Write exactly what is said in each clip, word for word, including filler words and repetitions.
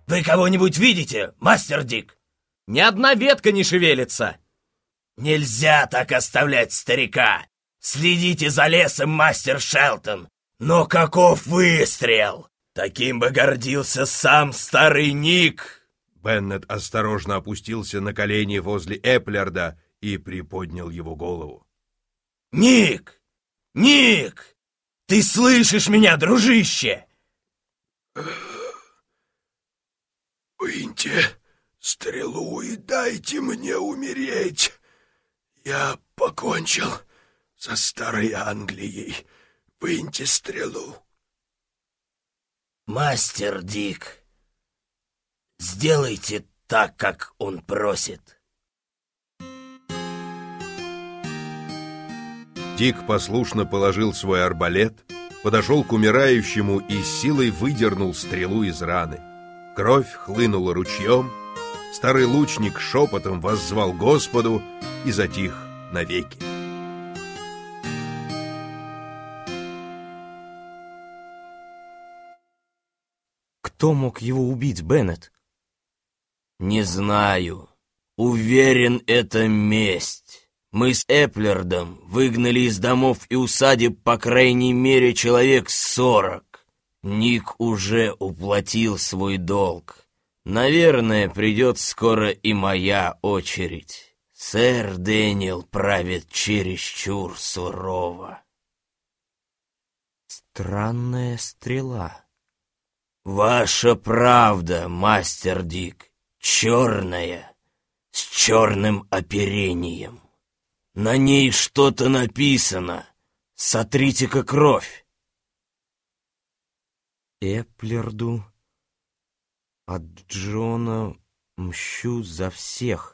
Вы кого-нибудь видите, мастер Дик? Ни одна ветка не шевелится. Нельзя так оставлять старика. Следите за лесом, мастер Шелтон. Но каков выстрел! Таким бы гордился сам старый Ник. Беннет осторожно опустился на колени возле Эплерда и приподнял его голову. Ник! Ник! Ты слышишь меня, дружище? Выньте стрелу и дайте мне умереть. Я покончил со старой Англией. Выньте стрелу. Мастер Дик, сделайте так, как он просит. Дик послушно положил свой арбалет, подошел к умирающему и с силой выдернул стрелу из раны. Кровь хлынула ручьем, старый лучник шепотом воззвал Господу и затих навеки. Кто мог его убить, Беннет? Не знаю. Уверен, это месть. Мы с Эплердом выгнали из домов и усадеб по крайней мере человек сорок. Ник уже уплатил свой долг. Наверное, придет скоро и моя очередь. Сэр Дэниел правит чересчур сурово. Странная стрела. Ваша правда, мастер Дик, черная, с черным оперением. На ней что-то написано. Сотрите-ка кровь. Эплерду от Джона мщу за всех.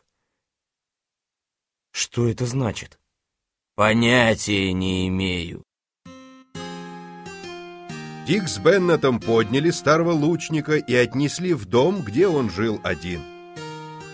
Что это значит? Понятия не имею. Дик с Беннетом подняли старого лучника и отнесли в дом, где он жил один.